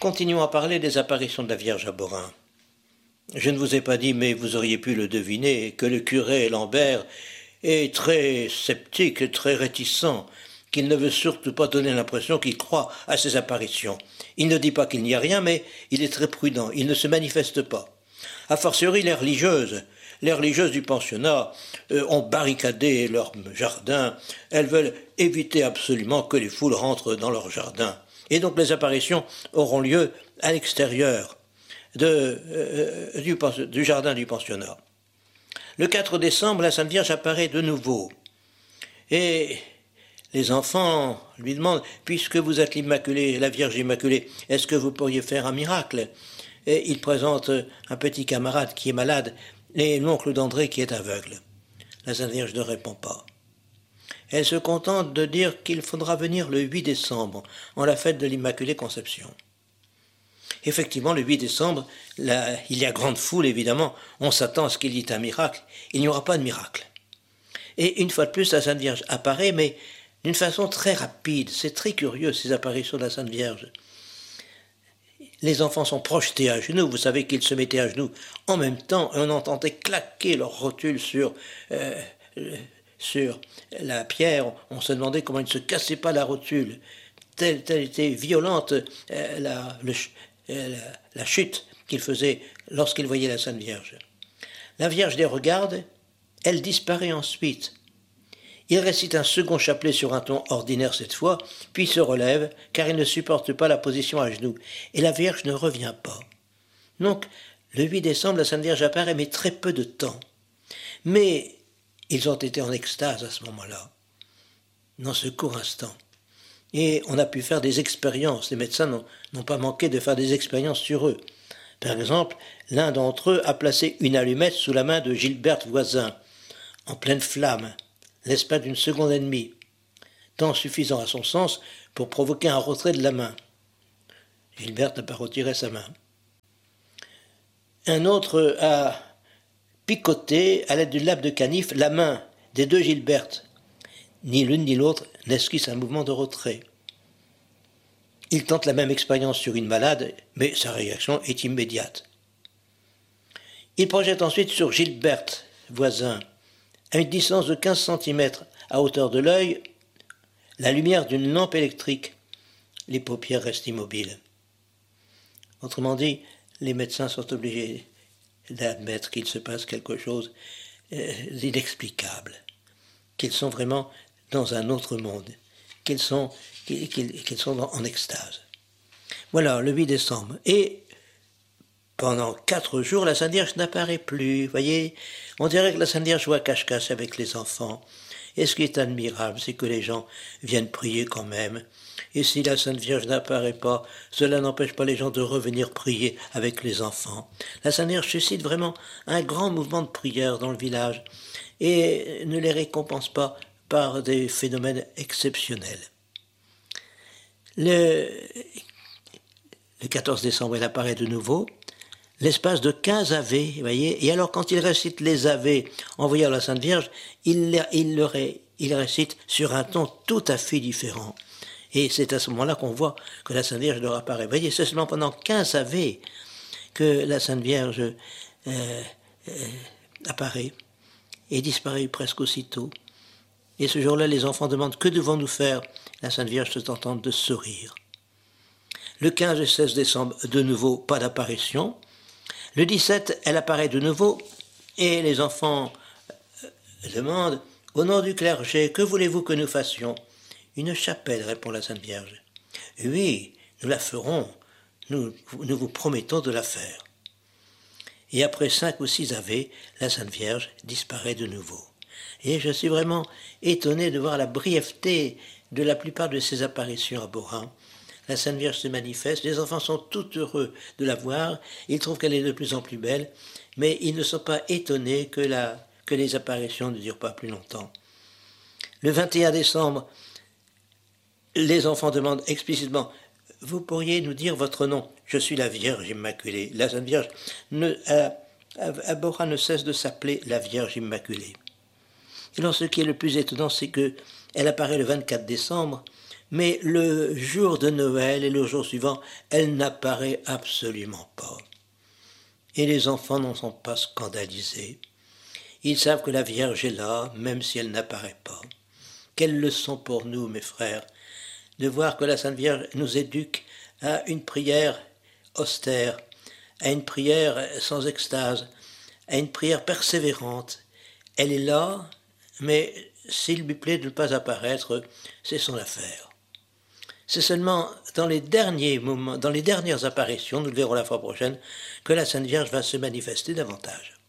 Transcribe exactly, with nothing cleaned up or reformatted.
Continuons à parler des apparitions de la Vierge à Borin. Je ne vous ai pas dit, mais vous auriez pu le deviner, que le curé Lambert est très sceptique, très réticent, qu'il ne veut surtout pas donner l'impression qu'il croit à ces apparitions. Il ne dit pas qu'il n'y a rien, mais il est très prudent, il ne se manifeste pas. A fortiori, les religieuses, les religieuses du pensionnat euh, ont barricadé leur jardin, elles veulent éviter absolument que les foules rentrent dans leur jardin. Et donc les apparitions auront lieu à l'extérieur de, euh, du, du jardin du pensionnat. Le quatre décembre, la Sainte Vierge apparaît de nouveau. Et les enfants lui demandent, puisque vous êtes l'Immaculée, la Vierge Immaculée, est-ce que vous pourriez faire un miracle? Et il présente un petit camarade qui est malade et l'oncle d'André qui est aveugle. La Sainte Vierge ne répond pas. Elle se contente de dire qu'il faudra venir le huit décembre, en la fête de l'Immaculée Conception. Effectivement, le huit décembre, là, il y a grande foule, évidemment. On s'attend à ce qu'il y ait un miracle. Il n'y aura pas de miracle. Et une fois de plus, la Sainte Vierge apparaît, mais d'une façon très rapide. C'est très curieux, ces apparitions de la Sainte Vierge. Les enfants sont projetés à genoux. Vous savez qu'ils se mettaient à genoux en même temps, et on entendait claquer leurs rotules sur... Euh, sur la pierre, on se demandait comment il ne se cassait pas la rotule. Telle, telle était violente euh, la, le, euh, la, la chute qu'il faisait lorsqu'il voyait la Sainte Vierge. La Vierge les regarde, elle disparaît ensuite. Il récite un second chapelet sur un ton ordinaire cette fois, puis se relève, car il ne supporte pas la position à genoux, et la Vierge ne revient pas. Donc, le huit décembre, la Sainte Vierge apparaît, mais très peu de temps. Mais ils ont été en extase à ce moment-là, dans ce court instant. Et on a pu faire des expériences. Les médecins n'ont pas manqué de faire des expériences sur eux. Par exemple, l'un d'entre eux a placé une allumette sous la main de Gilberte Voisin, en pleine flamme, l'espace d'une seconde et demie, temps suffisant à son sens pour provoquer un retrait de la main. Gilberte n'a pas retiré sa main. Un autre a picoté, à l'aide d'une lame de canif, la main des deux Gilbertes. Ni l'une ni l'autre n'esquisse un mouvement de retrait. Il tente la même expérience sur une malade, mais sa réaction est immédiate. Il projette ensuite sur Gilberte Voisin, à une distance de quinze centimètres à hauteur de l'œil, la lumière d'une lampe électrique. Les paupières restent immobiles. Autrement dit, les médecins sont obligés d'admettre qu'il se passe quelque chose d'inexplicable, qu'ils sont vraiment dans un autre monde, qu'ils sont, qu'ils, qu'ils sont en extase. Voilà, le huit décembre. Et pendant quatre jours, la Sainte Vierge n'apparaît plus. Vous voyez, on dirait que la Sainte Vierge joue à cache-cache avec les enfants. Et ce qui est admirable, c'est que les gens viennent prier quand même. Et si la Sainte Vierge n'apparaît pas, cela n'empêche pas les gens de revenir prier avec les enfants. La Sainte Vierge suscite vraiment un grand mouvement de prière dans le village et ne les récompense pas par des phénomènes exceptionnels. Le, le quatorze décembre, elle apparaît de nouveau. L'espace de quinze ave, vous voyez, et alors quand il récite les ave en voyant la Sainte Vierge, il, il, le ré, il récite sur un ton tout à fait différent. Et c'est à ce moment-là qu'on voit que la Sainte Vierge leur apparaît. Vous voyez, c'est seulement pendant quinze ave que la Sainte Vierge euh, euh, apparaît et disparaît presque aussitôt. Et ce jour-là, les enfants demandent « Que devons-nous faire ?» La Sainte Vierge se contente de sourire. Le quinze et seize décembre, de nouveau, pas d'apparition. Le dix-sept, elle apparaît de nouveau et les enfants demandent « Au nom du clergé, que voulez-vous que nous fassions ?» Une chapelle, répond la Sainte Vierge. Oui, nous la ferons, nous, nous vous promettons de la faire. Et après cinq ou six ave, la Sainte Vierge disparaît de nouveau. Et je suis vraiment étonné de voir la brièveté de la plupart de ces apparitions à Borin. La Sainte Vierge se manifeste, les enfants sont tout heureux de la voir, ils trouvent qu'elle est de plus en plus belle, mais ils ne sont pas étonnés que, la, que les apparitions ne durent pas plus longtemps. Le vingt et un décembre, les enfants demandent explicitement « Vous pourriez nous dire votre nom ?»« Je suis la Vierge Immaculée. » La Sainte Vierge ne, à, à Borin ne cesse de s'appeler la Vierge Immaculée. Alors ce qui est le plus étonnant, c'est qu'elle apparaît le vingt-quatre décembre, mais le jour de Noël et le jour suivant, elle n'apparaît absolument pas. Et les enfants n'en sont pas scandalisés. Ils savent que la Vierge est là, même si elle n'apparaît pas. Quelle leçon pour nous, mes frères, de voir que la Sainte Vierge nous éduque à une prière austère, à une prière sans extase, à une prière persévérante. Elle est là, mais s'il lui plaît de ne pas apparaître, c'est son affaire. C'est seulement dans les derniers moments, dans les dernières apparitions, nous le verrons la fois prochaine, que la Sainte Vierge va se manifester davantage.